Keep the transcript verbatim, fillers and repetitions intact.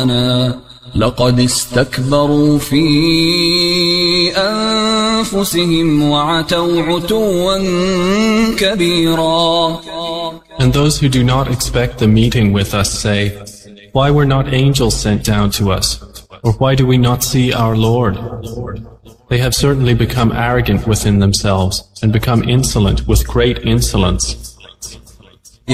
لقد استكبروا في أنفسهم وعتوا عتوا كبيرا. And those who do not expect the meeting with us say, why were not angels sent down to us? Or why do we not see our Lord? They have certainly become arrogant within themselves and become insolent with great insolence.